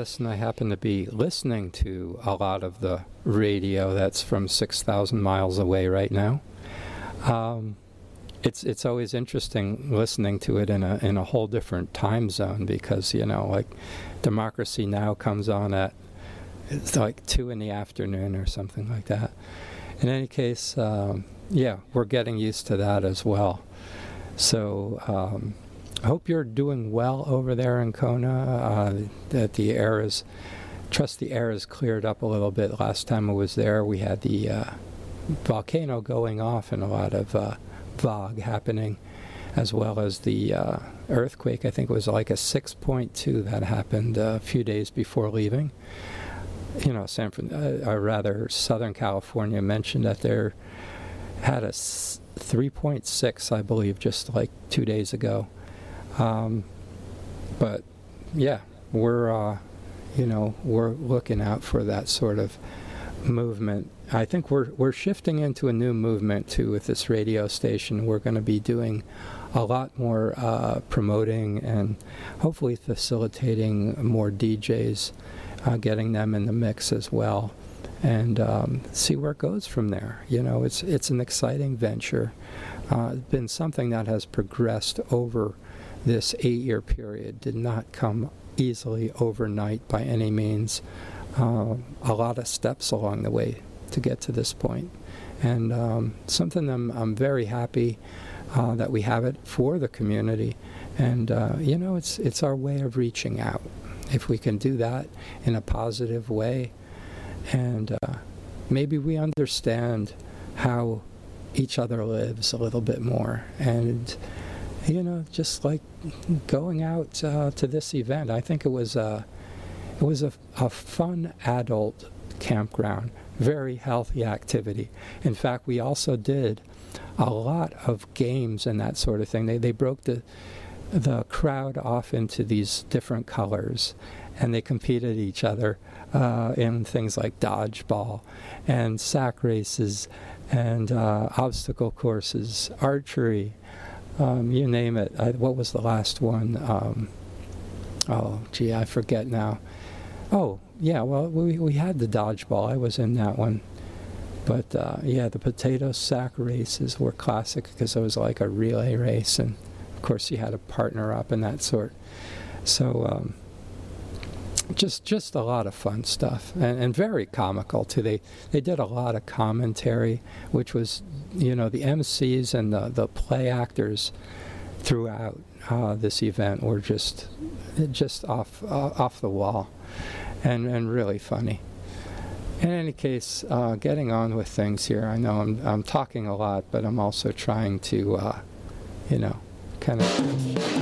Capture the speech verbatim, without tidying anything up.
this, and I happen to be listening to a lot of the radio that's from six thousand miles away right now. Um, it's it's always interesting listening to it in a in a whole different time zone, because, you know, like Democracy Now! Comes on at, it's like two in the afternoon or something like that. In any case, um, yeah, we're getting used to that as well. So um, I hope you're doing well over there in Kona, uh, that the air is, trust the air is cleared up a little bit. Last time I was there, we had the uh, volcano going off and a lot of uh, fog happening, as well as the uh, earthquake. I think it was like a six point two that happened a few days before leaving. You know, San Fran- uh, or rather, Southern California mentioned that they had a s- three point six, I believe, just like two days ago. Um, but yeah, we're uh, you know we're looking out for that sort of movement. I think we're we're shifting into a new movement too with this radio station. We're going to be doing a lot more uh, promoting and hopefully facilitating more D Js, uh, getting them in the mix as well, and um, see where it goes from there. You know, it's it's an exciting venture. Uh, it's been something that has progressed over this eight-year period. Did not come easily overnight by any means. Uh, a lot of steps along the way to get to this point, and um, something I'm, I'm very happy uh, that we have it for the community. And uh, you know, it's it's our way of reaching out. If we can do that in a positive way, and uh, maybe we understand how each other lives a little bit more, and you know, just like going out uh, to this event, I think it was a it was a, a fun adult campground, very healthy activity. In fact, we also did a lot of games and that sort of thing. They they broke the the crowd off into these different colors, and they competed each other uh, in things like dodgeball and sack races and uh, obstacle courses, archery, um, you name it. I, what was the last one? Um, oh, gee, I forget now. Oh, yeah, well, we we had the dodgeball. I was in that one. But, uh, yeah, the potato sack races were classic because it was like a relay race, and, of course, you had to partner up and that sort. So, um, just just a lot of fun stuff, and, and very comical, too. They they did a lot of commentary, which was, you know, the M Cs and the, the play actors throughout uh, this event were just just off uh, off the wall, and, and really funny. In any case, uh, getting on with things here. I know I'm I'm talking a lot, but I'm also trying to, uh, you know, kind of